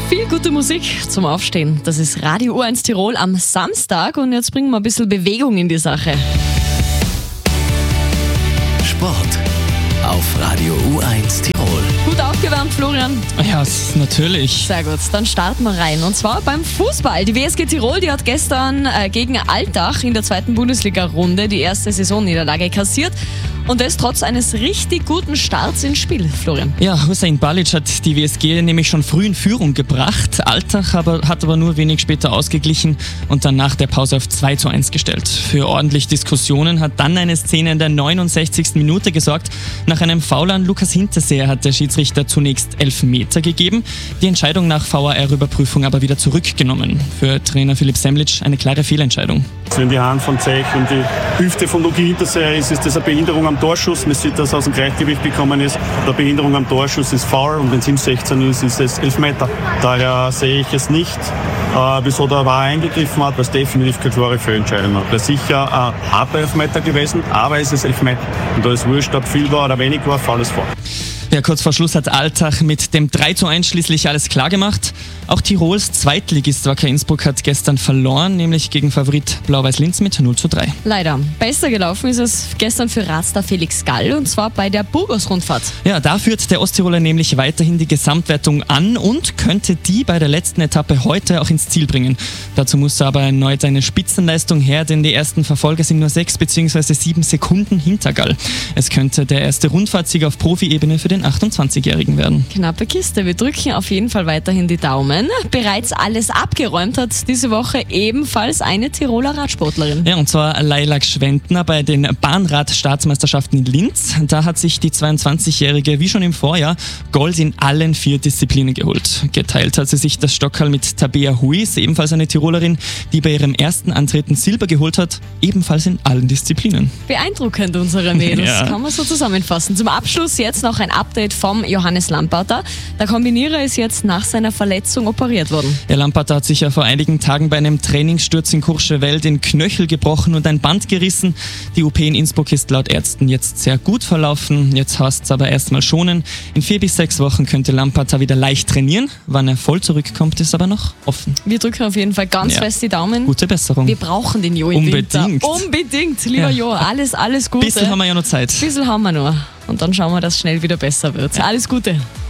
Viel gute Musik zum Aufstehen. Das ist Radio U1 Tirol am Samstag und jetzt bringen wir ein bisschen Bewegung in die Sache. Sport auf Radio U1 Tirol. Gut aufgewärmt, Florian? Ja, natürlich. Sehr gut, dann starten wir rein. Und zwar beim Fußball. Die WSG Tirol, die hat gestern gegen Altach in der 2. Bundesliga-Runde die erste Saisonniederlage kassiert. Und das trotz eines richtig guten Starts ins Spiel, Florian. Ja, Hussein Balic hat die WSG nämlich schon früh in Führung gebracht. Altach hat aber nur wenig später ausgeglichen und dann nach der Pause auf 2:1 gestellt. Für ordentlich Diskussionen hat dann eine Szene in der 69. Minute gesorgt. Nach einem Foul an Lukas Hinterseher hat der Schiedsrichter zunächst Elfmeter gegeben, die Entscheidung nach VAR-Überprüfung aber wieder zurückgenommen. Für Trainer Philipp Semlitsch eine klare Fehlentscheidung. Wenn die Hand von Zeich und die Hüfte von Luki Hinterseher ist das eine Behinderung am Torschuss. Man sieht, dass er aus dem Gleichgewicht gekommen ist. Eine Behinderung am Torschuss ist Foul und wenn es im 16 ist, ist es Elfmeter. Daher sehe ich es nicht, wieso der VAR eingegriffen hat, was definitiv keine klare Fehlentscheidung hat. Das ist sicher ein harter Elfmeter gewesen, aber es ist Elfmeter. Und da ist wurscht, ob viel war oder wenig war, Foul ist Foul. Ja, kurz vor Schluss hat Altach mit dem 3:1 schließlich alles klar gemacht. Auch Tirols Zweitligist Wacker Innsbruck hat gestern verloren, nämlich gegen Favorit Blau-Weiß-Linz mit 0:3. Leider. Besser gelaufen ist es gestern für Radstar Felix Gall und zwar bei der Burgos-Rundfahrt. Ja, da führt der Osttiroler nämlich weiterhin die Gesamtwertung an und könnte die bei der letzten Etappe heute auch ins Ziel bringen. Dazu muss aber erneut eine Spitzenleistung her, denn die ersten Verfolger sind nur 6 bzw. 7 Sekunden hinter Gall. Es könnte der erste Rundfahrtsieg auf Profi-Ebene für den 28-Jährigen werden. Knappe Kiste. Wir drücken auf jeden Fall weiterhin die Daumen. Bereits alles abgeräumt hat diese Woche ebenfalls eine Tiroler Radsportlerin. Ja, und zwar Laila Gschwendtner bei den Bahnrad-Staatsmeisterschaften in Linz. Da hat sich die 22-Jährige wie schon im Vorjahr Gold in allen 4 Disziplinen geholt. Geteilt hat sie sich das Stockerl mit Tabea Huis, ebenfalls eine Tirolerin, die bei ihrem ersten Antreten Silber geholt hat, ebenfalls in allen Disziplinen. Beeindruckend, unsere Mädels, Ja. kann man so zusammenfassen. Zum Abschluss jetzt noch ein Update vom Johannes Lamparter. Der Kombinierer ist jetzt nach seiner Verletzung operiert worden. Der Lamparter hat sich ja vor einigen Tagen bei einem Trainingssturz in Courchevel den Knöchel gebrochen und ein Band gerissen. Die OP in Innsbruck ist laut Ärzten jetzt sehr gut verlaufen. Jetzt heißt es aber erstmal schonen. In 4 bis 6 Wochen könnte Lamparter wieder leicht trainieren. Wann er voll zurückkommt, ist aber noch offen. Wir drücken auf jeden Fall ganz fest die Daumen. Gute Besserung. Wir brauchen den Jo im Winter. Unbedingt, lieber Jo. Alles Gute. Bisschen haben wir ja noch Zeit. Bisschen haben wir noch. Und dann schauen wir, dass es schnell wieder besser wird. Alles Gute.